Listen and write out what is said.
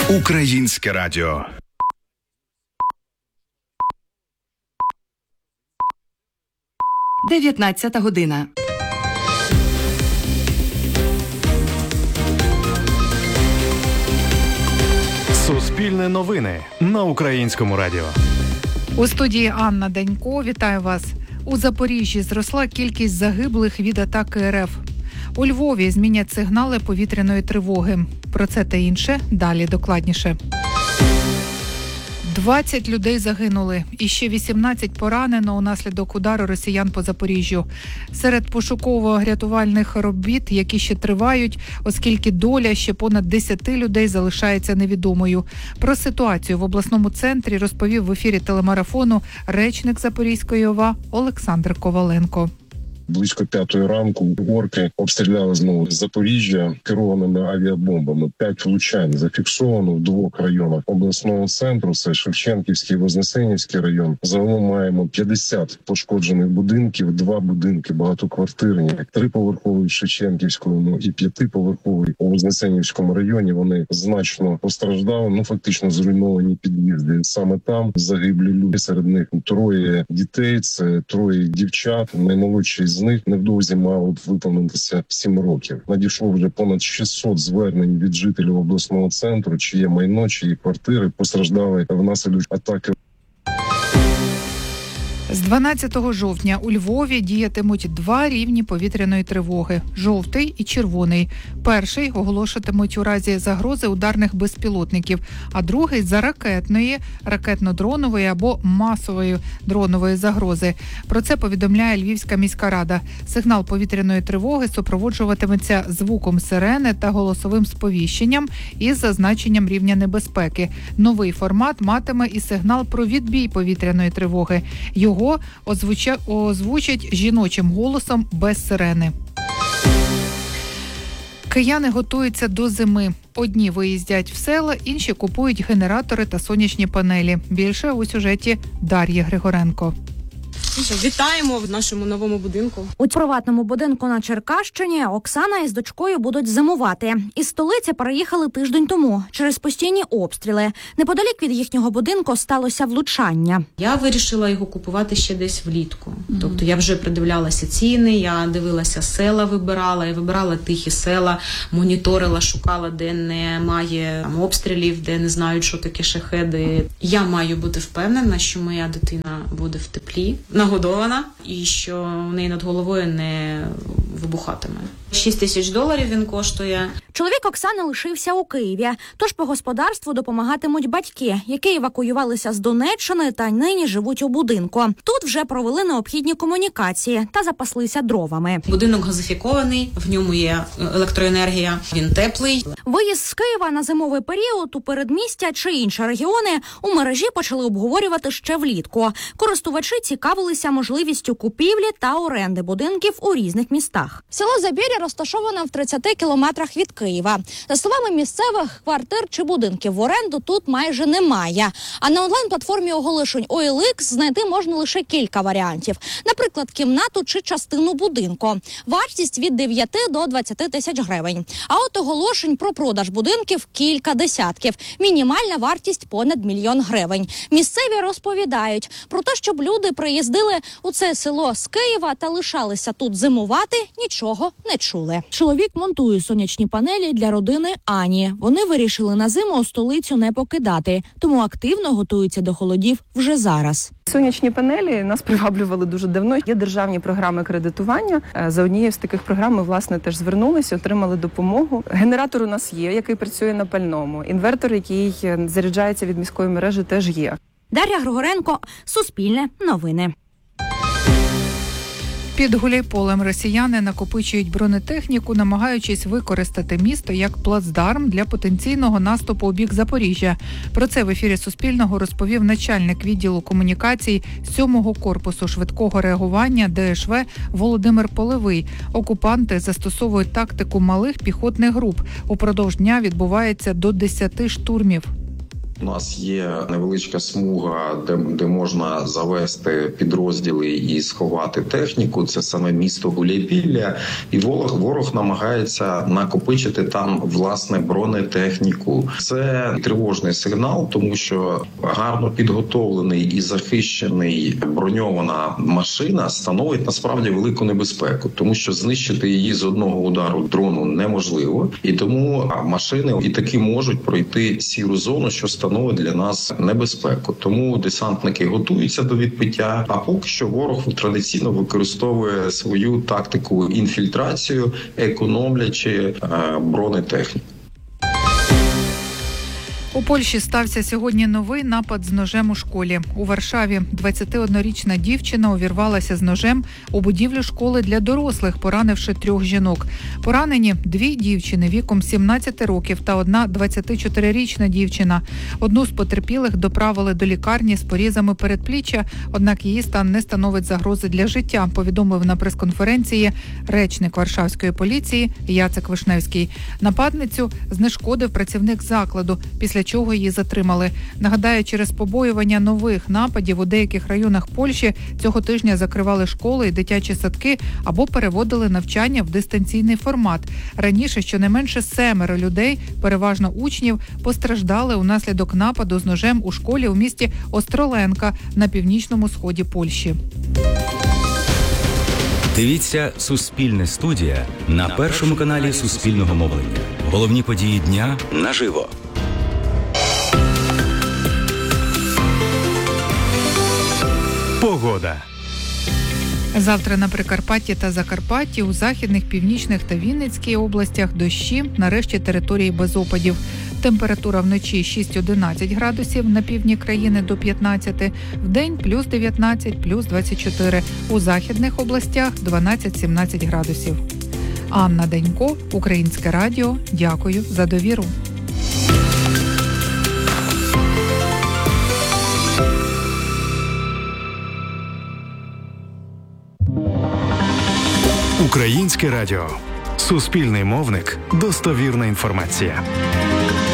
Українське радіо. Дев'ятнадцята година. Суспільне новини на Українському радіо. У студії Анна Данько. Вітаю вас. У Запоріжжі зросла кількість загиблих від атаки РФ. У Львові змінять сигнали повітряної тривоги. Про це та інше далі докладніше. 20 людей загинули і ще 18 поранено унаслідок удару росіян по Запоріжжю. Серед пошуково-рятувальних робіт, які ще тривають, оскільки доля ще понад 10 людей залишається невідомою. Про ситуацію в обласному центрі розповів в ефірі телемарафону речник Запорізької ОВА Олександр Коваленко. Близько 5-ї ранку орки обстріляли знову Запоріжжя керованими авіабомбами. 5 влучань зафіксовано в 2 районах обласного центру. Це Шевченківський і Вознесенівський район. Загалом маємо 50 пошкоджених будинків, 2 будинки багатоквартирні, 3-поверховий в Шевченківському і 5-поверховий у Вознесенівському районі. Вони значно постраждали, фактично зруйновані під'їзди. Саме там загиблі люди. Серед них 3 дітей, це 3 дівчат. Наймолодший з них невдовзі мав виповнитися 7 років. Надійшло вже понад 600 звернень від жителів обласного центру, чиє майно, чиї квартири постраждали внаслідок атаки. З 12 жовтня у Львові діятимуть 2 рівні повітряної тривоги – жовтий і червоний. Перший оголошуватимуть у разі загрози ударних безпілотників, а другий – за ракетної, ракетно-дронової або масової дронової загрози. Про це повідомляє Львівська міська рада. Сигнал повітряної тривоги супроводжуватиметься звуком сирени та голосовим сповіщенням із зазначенням рівня небезпеки. Новий формат матиме і сигнал про відбій повітряної тривоги. Його озвучать жіночим голосом без сирени. Кияни готуються до зими. Одні виїздять в села, інші купують генератори та сонячні панелі. Більше у сюжеті Дар'ї Григоренко. Вітаємо в нашому новому будинку. У приватному будинку на Черкащині Оксана із дочкою будуть зимувати. Із столиці переїхали тиждень тому через постійні обстріли. Неподалік від їхнього будинку сталося влучання. Я вирішила його купувати ще десь влітку. Тобто я вже придивлялася ціни, я дивилася села, я вибирала тихі села, моніторила, шукала, де немає обстрілів, де не знають, що таке шахеди. Я маю бути впевнена, що моя дитина буде в теплі, нагодована і що в неї над головою не вибухатиме. $6,000 він коштує. Чоловік Оксани лишився у Києві, тож по господарству допомагатимуть батьки, які евакуювалися з Донеччини та нині живуть у будинку. Тут вже провели необхідні комунікації та запаслися дровами. Будинок газифікований, в ньому є електроенергія, він теплий. Виїзд з Києва на зимовий період у передмістя чи інші регіони у мережі почали обговорювати ще влітку. Користувачі цікавилися можливістю купівлі та оренди будинків у різних містах. Село Забір'я розташоване в 30 кілометрах від Києва. За словами місцевих, квартир чи будинків в оренду тут майже немає. А на онлайн-платформі оголошень OLX знайти можна лише кілька варіантів. Наприклад, кімнату чи частину будинку. Вартість від 9 до 20 тисяч гривень. А от оголошень про продаж будинків кілька десятків. Мінімальна вартість понад $1 мільйон. Місцеві розповідають про те, щоб люди приїздили у це село з Києва та лишалися тут зимувати, нічого не чули. Чоловік монтує сонячні панелі для родини Ані. Вони вирішили на зиму столицю не покидати, тому активно готуються до холодів вже зараз. Сонячні панелі нас приваблювали дуже давно. Є державні програми кредитування. За однією з таких програм ми, власне, теж звернулися, отримали допомогу. Генератор у нас є, який працює на пальному. Інвертор, який заряджається від міської мережі, теж є. Дар'я Григоренко, Суспільне новини. Під Гуляйполем росіяни накопичують бронетехніку, намагаючись використати місто як плацдарм для потенційного наступу у бік Запоріжжя. Про це в ефірі Суспільного розповів начальник відділу комунікацій 7-го корпусу швидкого реагування ДШВ Володимир Полевий. Окупанти застосовують тактику малих піхотних груп. Упродовж дня відбувається до 10 штурмів. У нас є невеличка смуга, де можна завести підрозділи і сховати техніку. Це саме місто Гуляйпілля. І ворог намагається накопичити там, власне, бронетехніку. Це тривожний сигнал, тому що гарно підготовлений і захищений броньована машина становить насправді велику небезпеку, тому що знищити її з одного удару дрону неможливо. І тому машини і таки можуть пройти сіру зону, що становить для нас небезпеку. Тому десантники готуються до відбиття, а поки що ворог традиційно використовує свою тактику інфільтрацію, економлячи бронетехніку. У Польщі стався сьогодні новий напад з ножем у школі. У Варшаві 21-річна дівчина увірвалася з ножем у будівлю школи для дорослих, поранивши 3 жінок. Поранені 2 дівчини віком 17 років та одна 24-річна дівчина. Одну з потерпілих доправили до лікарні з порізами передпліччя, однак її стан не становить загрози для життя, повідомив на прес-конференції речник Варшавської поліції Яцек Вишневський. Нападницю знешкодив працівник закладу, після чого її затримали. Нагадаю, через побоювання нових нападів у деяких районах Польщі цього тижня закривали школи і дитячі садки або переводили навчання в дистанційний формат. Раніше щонайменше 7 людей, переважно учнів, постраждали унаслідок нападу з ножем у школі у місті Остроленка на північному сході Польщі. Дивіться «Суспільне студія» на першому каналі Суспільного мовлення. Головні події дня наживо. Погода. Завтра на Прикарпатті та Закарпатті, у західних, північних та Вінницькій областях дощі, на решті території без опадів. Температура вночі 6-11 градусів, на півдні країни до 15, вдень плюс 19, плюс 24, у західних областях 12-17 градусів. Анна Денько, Українське радіо. Дякую за довіру. Українське радіо. Суспільний мовник. Достовірна інформація.